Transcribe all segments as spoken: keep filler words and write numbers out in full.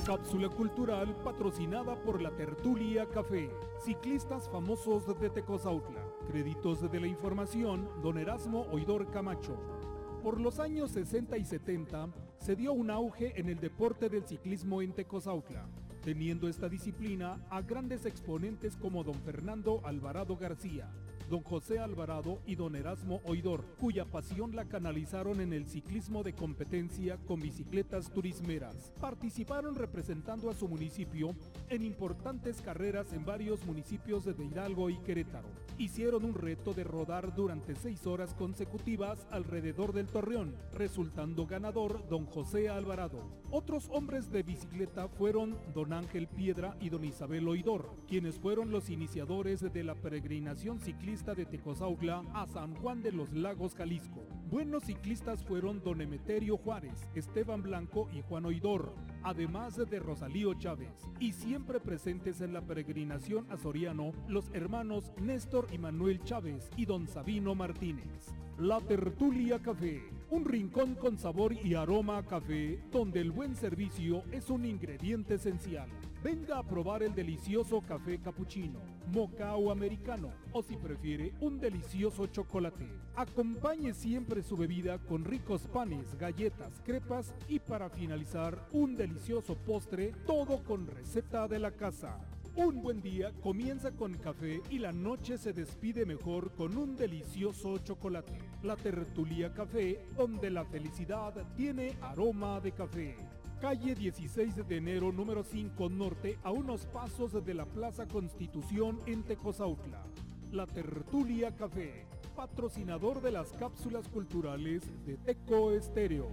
Cápsula cultural patrocinada por la Tertulia Café. Ciclistas famosos de Tecozautla. Créditos de la información, don Erasmo Oidor Camacho. Por los años sesenta y setenta, se dio un auge en el deporte del ciclismo en Tecozautla, teniendo esta disciplina a grandes exponentes como don Fernando Alvarado García, don José Alvarado y don Erasmo Oidor, cuya pasión la canalizaron en el ciclismo de competencia con bicicletas turismeras. Participaron representando a su municipio en importantes carreras en varios municipios de Hidalgo y Querétaro. Hicieron un reto de rodar durante seis horas consecutivas alrededor del Torreón, resultando ganador don José Alvarado. Otros hombres de bicicleta fueron don Ángel Piedra y don Isabel Oidor, quienes fueron los iniciadores de la peregrinación ciclista de Tecozautla a San Juan de los Lagos, Jalisco. Buenos ciclistas fueron don Emeterio Juárez, Esteban Blanco y Juan Oidor, además de Rosalío Chávez, y siempre presentes en la peregrinación a Soriano, los hermanos Néstor y Manuel Chávez y don Sabino Martínez. La Tertulia Café, un rincón con sabor y aroma a café, donde el buen servicio es un ingrediente esencial. Venga a probar el delicioso café capuchino, moca o americano, o si prefiere, un delicioso chocolate. Acompañe siempre su bebida con ricos panes, galletas, crepas y para finalizar, un delicioso postre, todo con receta de la casa. Un buen día comienza con café y la noche se despide mejor con un delicioso chocolate. La Tertulia Café, donde la felicidad tiene aroma de café. Calle dieciséis de enero, número cinco Norte, a unos pasos de la Plaza Constitución en Tecozautla. La Tertulia Café, patrocinador de las cápsulas culturales de Teco Estéreo.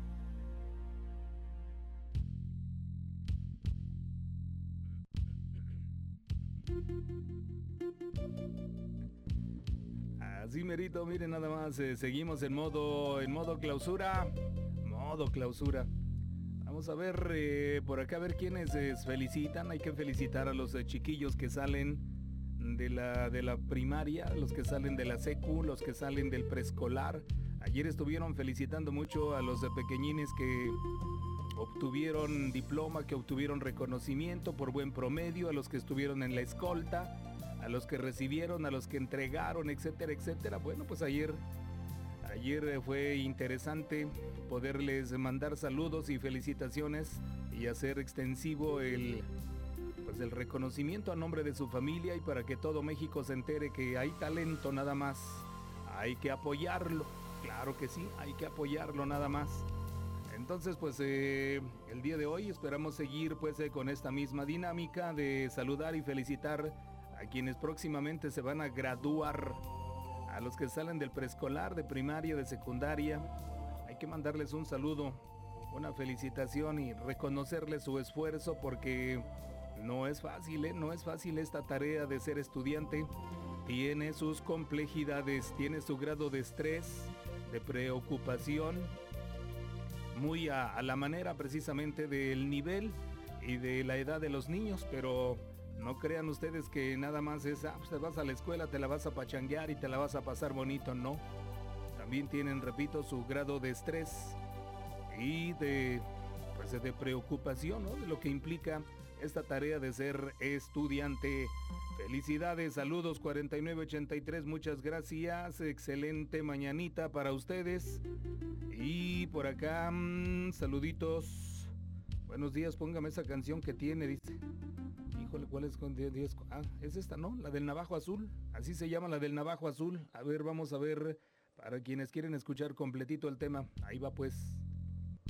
Así merito, miren nada más, eh, seguimos en modo, en modo clausura, modo clausura. Vamos a ver eh, por acá a ver quiénes eh, felicitan. Hay que felicitar a los eh, chiquillos que salen de la, de la primaria, los que salen de la secu, los que salen del preescolar. Ayer estuvieron felicitando mucho a los eh, pequeñines que obtuvieron diploma, que obtuvieron reconocimiento por buen promedio, a los que estuvieron en la escolta, a los que recibieron, a los que entregaron, etcétera, etcétera. Bueno, pues ayer... Ayer fue interesante poderles mandar saludos y felicitaciones y hacer extensivo el, pues el reconocimiento a nombre de su familia y para que todo México se entere que hay talento nada más. Hay que apoyarlo, claro que sí, hay que apoyarlo nada más. Entonces pues eh, el día de hoy esperamos seguir pues eh, con esta misma dinámica de saludar y felicitar a quienes próximamente se van a graduar. A los que salen del preescolar, de primaria, de secundaria, hay que mandarles un saludo, una felicitación y reconocerles su esfuerzo porque no es fácil, ¿eh? No es fácil esta tarea de ser estudiante. Tiene sus complejidades, tiene su grado de estrés, de preocupación, muy a, a la manera precisamente del nivel y de la edad de los niños, pero... no crean ustedes que nada más es, ah, pues te vas a la escuela, te la vas a pachanguear y te la vas a pasar bonito, no. También tienen, repito, su grado de estrés y de, pues de preocupación, ¿no? De lo que implica esta tarea de ser estudiante. Felicidades, saludos cuarenta y nueve ochenta y tres, muchas gracias, excelente mañanita para ustedes. Y por acá, mmm, saluditos. Buenos días, póngame esa canción que tiene, dice. Híjole, ¿cuál es? Ah, es esta, ¿no? La del Navajo Azul. Así se llama, la del Navajo Azul. A ver, vamos a ver, para quienes quieren escuchar completito el tema. Ahí va pues.